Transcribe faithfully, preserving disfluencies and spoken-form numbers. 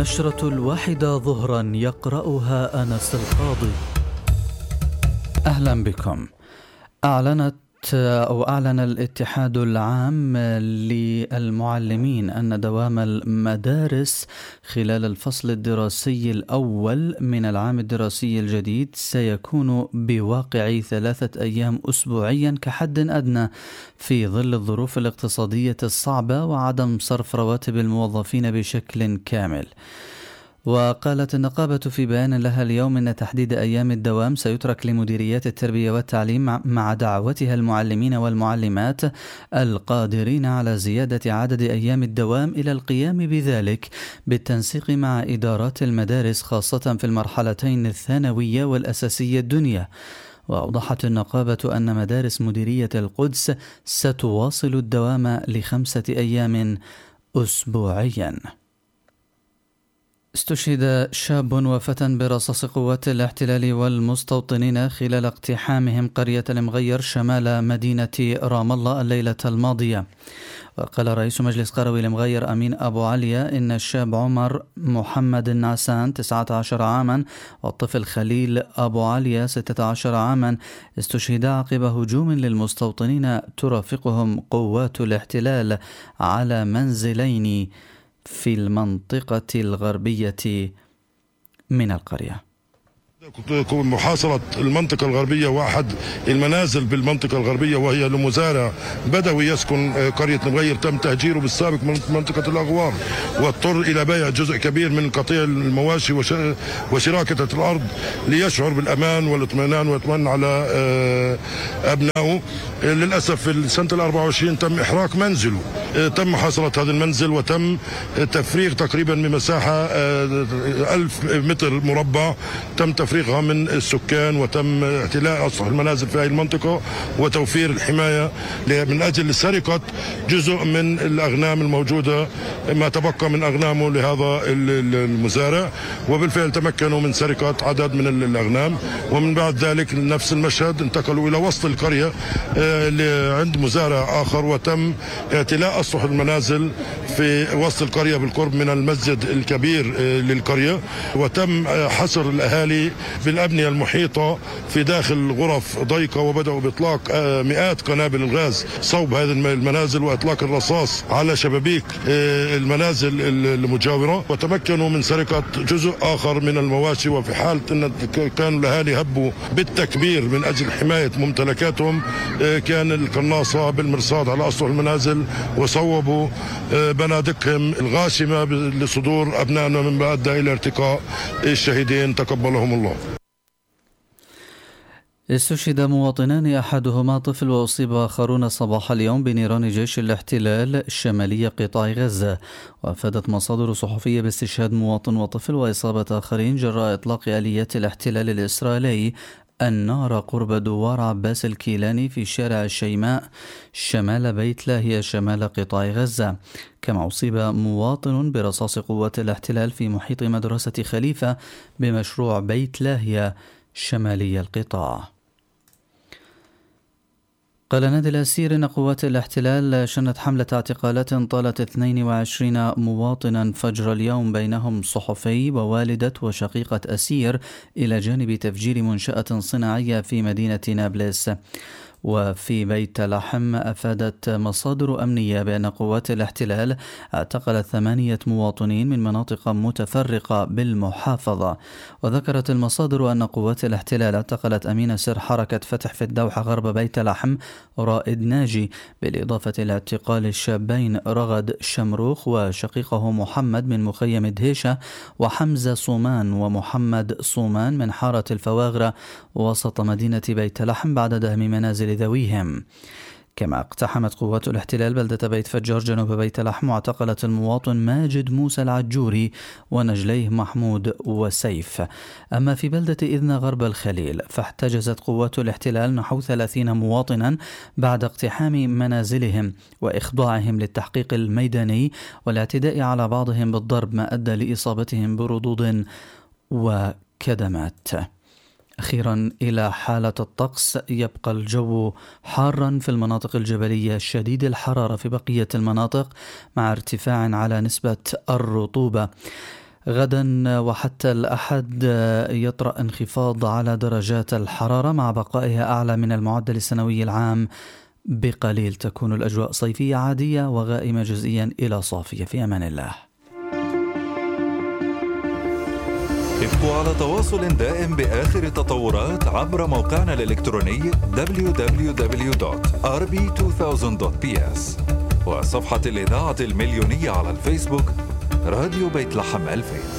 النشرة الواحدة ظهرا يقرأها أنس القاضي. أهلا بكم. أعلنت أو أعلن الاتحاد العام للمعلمين أن دوام المدارس خلال الفصل الدراسي الأول من العام الدراسي الجديد سيكون بواقع ثلاثة أيام أسبوعيا كحد أدنى في ظل الظروف الاقتصادية الصعبة وعدم صرف رواتب الموظفين بشكل كامل. وقالت النقابة في بيان لها اليوم أن تحديد أيام الدوام سيترك لمديريات التربية والتعليم مع دعوتها المعلمين والمعلمات القادرين على زيادة عدد أيام الدوام إلى القيام بذلك بالتنسيق مع إدارات المدارس خاصة في المرحلتين الثانوية والأساسية الدنيا. وأوضحت النقابة أن مدارس مديرية القدس ستواصل الدوام لخمسة أيام أسبوعيا. استشهد شاب وفتى برصاص قوات الاحتلال والمستوطنين خلال اقتحامهم قرية المغير شمال مدينة رام الله الليلة الماضية. وقال رئيس مجلس قروي المغير أمين أبو عليا إن الشاب عمر محمد النعسان تسعة عشر عاما والطفل خليل أبو عليا ستة عشر عاما استشهدا عقب هجوم للمستوطنين ترافقهم قوات الاحتلال على منزلين في المنطقة الغربية من القرية. محاصرة المنطقة الغربية وأحد المنازل بالمنطقة الغربية وهي لمزارع بدوي يسكن قرية المغير تم تهجيره بالسابق من منطقة الأغوار واضطر إلى بيع جزء كبير من قطيع المواشي وشراكة الأرض ليشعر بالأمان والاطمئنان ويطمئن على أبنائه. للأسف في سنة الأربعة وعشرين تم إحراق منزله، تم محاصرة هذا المنزل وتم تفريغ تقريبا بمساحة ألف متر مربع تم تفريغها من السكان وتم احتلاء أسطح المنازل في هذه المنطقة وتوفير الحماية من أجل سرقة جزء من الأغنام الموجودة ما تبقى من أغنامه لهذا المزارع، وبالفعل تمكنوا من سرقة عدد من الأغنام. ومن بعد ذلك نفس المشهد انتقلوا إلى وسط القرية عند مزارع آخر وتم اعتلاء أسطح المنازل في وسط القرية بالقرب من المسجد الكبير للقرية، وتم حصر الأهالي بالأبنية المحيطة في داخل غرف ضيقة وبدأوا بإطلاق مئات قنابل الغاز صوب هذه المنازل وإطلاق الرصاص على شبابيك المنازل المجاورة، وتمكنوا من سرقة جزء آخر من المواشي. وفي حال أن كانوا الأهالي هبوا بالتكبير من أجل حماية ممتلكاتهم كان القناصة بالمرصاد على أسطح المنازل وصوبوا بنادقهم الغاشمة لصدور أبنائنا مما أدى إلى ارتقاء الشهيدين تقبلهم الله. استشهد مواطنان أحدهما طفل وأصيب آخرون صباح اليوم بنيران جيش الاحتلال شمالي قطاع غزة. وأفادت مصادر صحفية باستشهاد مواطن وطفل وإصابة آخرين جراء إطلاق آليات الاحتلال الإسرائيلي النار قرب دوار عباس الكيلاني في شارع الشيماء شمال بيت لاهيا شمال قطاع غزة. كما أصيب مواطن برصاص قوات الاحتلال في محيط مدرسة خليفة بمشروع بيت لاهيا شمالي القطاع. قال نادي الأسير إن قوات الاحتلال شنت حملة اعتقالات طالت اثنين وعشرين مواطنا فجر اليوم بينهم صحفي ووالدة وشقيقة أسير إلى جانب تفجير منشأة صناعية في مدينة نابلس. وفي بيت لحم أفادت مصادر أمنية بأن قوات الاحتلال اعتقلت ثمانية مواطنين من مناطق متفرقة بالمحافظة. وذكرت المصادر أن قوات الاحتلال اعتقلت أمين سر حركة فتح في الدوحة غرب بيت لحم رائد ناجي، بالإضافة إلى اعتقال الشابين رغد شمروخ وشقيقه محمد من مخيم دهيشة وحمزة صومان ومحمد صومان من حارة الفواغرة وسط مدينة بيت لحم بعد دهم منازل ذويهم. كما اقتحمت قوات الاحتلال بلدة بيت فجار جنوب بيت لحم واعتقلت المواطن ماجد موسى العجوري ونجليه محمود وسيف. أما في بلدة إذن غرب الخليل فاحتجزت قوات الاحتلال نحو ثلاثين مواطنا بعد اقتحام منازلهم وإخضاعهم للتحقيق الميداني والاعتداء على بعضهم بالضرب ما أدى لإصابتهم بردود وكدمات. أخيرا إلى حالة الطقس، يبقى الجو حارا في المناطق الجبلية شديد الحرارة في بقية المناطق مع ارتفاع على نسبة الرطوبة. غدا وحتى الأحد يطرأ انخفاض على درجات الحرارة مع بقائها أعلى من المعدل السنوي العام بقليل. تكون الأجواء صيفية عادية وغائمة جزئيا إلى صافية. في أمان الله. ابقوا على تواصل دائم بآخر التطورات عبر موقعنا الإلكتروني دبليو دبليو دبليو دوت آر بي ألفين دوت بي إس وصفحة الإذاعة المليونية على الفيسبوك راديو بيت لحم ألفين.